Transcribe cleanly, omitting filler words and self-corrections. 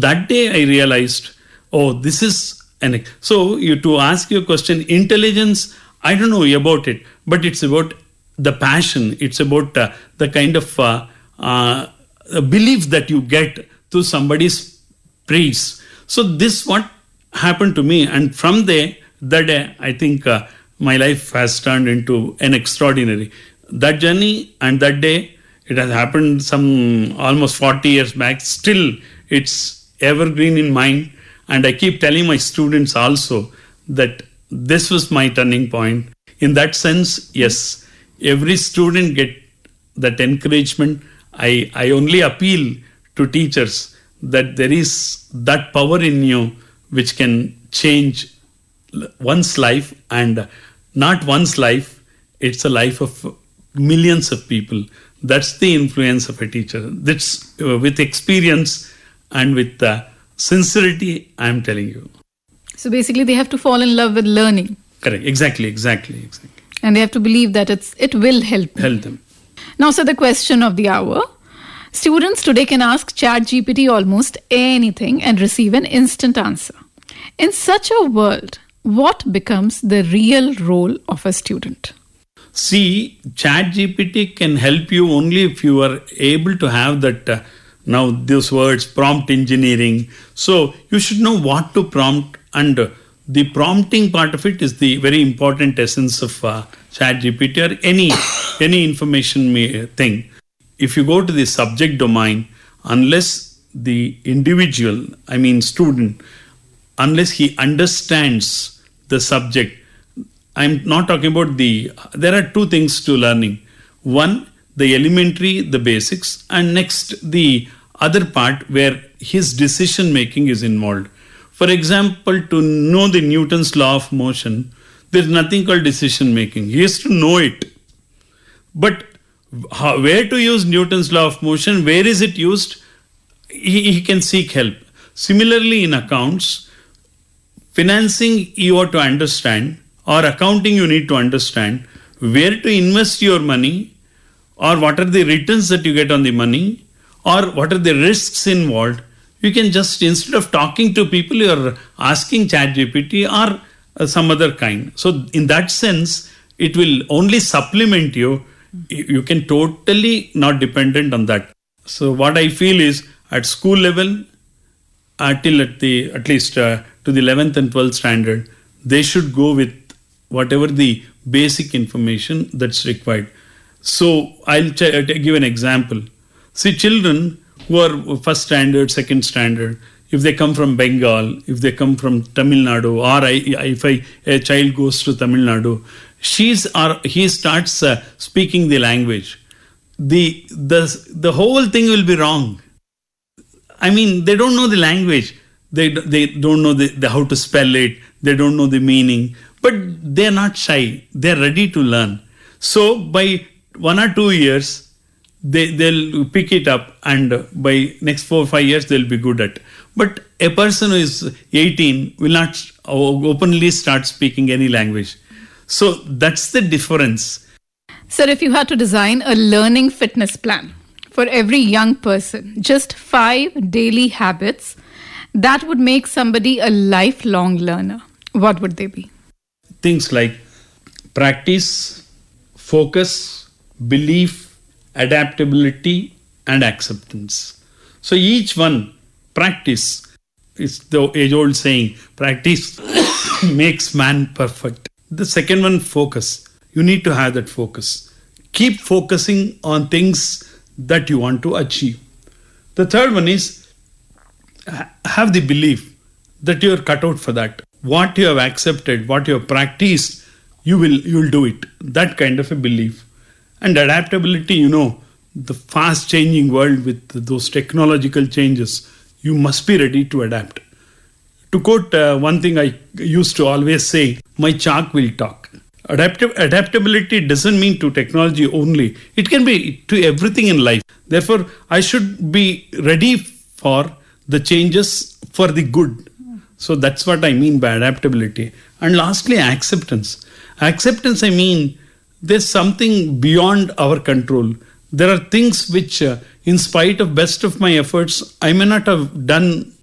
that day I realized, oh, this is so you to ask your question, intelligence, I don't know about it, but it's about the passion. It's about the kind of belief that you get to somebody's praise. So this what happened to me, and from there, that day, I think my life has turned into an extraordinary. That journey and that day, it has happened some almost 40 years back. Still, it's evergreen in mind. And I keep telling my students also that this was my turning point. In that sense, yes, every student get that encouragement. I only appeal to teachers that there is that power in you which can change one's life, and not one's life, it's a life of millions of people. That's the influence of a teacher. That's with experience and with sincerity, I'm telling you. So basically they have to fall in love with learning. Correct. Exactly. And they have to believe that it will help them. Now, so the question of the hour. Students today can ask ChatGPT almost anything and receive an instant answer. In such a world, what becomes the real role of a student? See, ChatGPT can help you only if you are able to have that, now those words, prompt engineering. So you should know what to prompt, and the prompting part of it is the very important essence of ChatGPT or any information thing. If you go to the subject domain, unless the individual, I mean student, unless he understands the subject, I'm not talking about there are two things to learning. One, the elementary, the basics, and next the other part where his decision making is involved. For example, to know the Newton's law of motion, there's nothing called decision making. He has to know it. But where to use Newton's law of motion, where is it used, he can seek help. Similarly, in accounts, financing you ought to understand, or accounting you need to understand, where to invest your money, or what are the returns that you get on the money, or what are the risks involved. You can just, instead of talking to people, you're asking ChatGPT or some other kind. So in that sense, it will only supplement you. You can totally not dependent on that. So what I feel is at school level, till at least to the 11th and 12th standard, they should go with whatever the basic information that's required. So I'll give an example. See, children who are first standard, second standard, if they come from Bengal, if they come from Tamil Nadu, or if a child goes to Tamil Nadu, he starts speaking the language, the whole thing will be wrong. I mean, they don't know the language. They don't know how to spell it. They don't know the meaning. But they're not shy. They're ready to learn. So by 1 or 2 years, they'll pick it up, and by next 4 or 5 years, they'll be good at. But a person who is 18 will not openly start speaking any language. So that's the difference. Sir, if you had to design a learning fitness plan for every young person, just 5 daily habits that would make somebody a lifelong learner, what would they be? Things like practice, focus, belief, adaptability, and acceptance. So each one, practice, is the age-old saying, practice makes man perfect. The second one, focus. You need to have that focus. Keep focusing on things that you want to achieve. The third one is have the belief that you are cut out for that. What you have accepted, what you have practiced, you will do it. That kind of a belief. And adaptability, the fast changing world with those technological changes, you must be ready to adapt. To quote one thing I used to always say, my chalk will talk. Adaptability doesn't mean to technology only. It can be to everything in life. Therefore, I should be ready for the changes for the good. So that's what I mean by adaptability. And lastly, acceptance. Acceptance, I mean, there's something beyond our control. There are things which, in spite of best of my efforts, I may not have done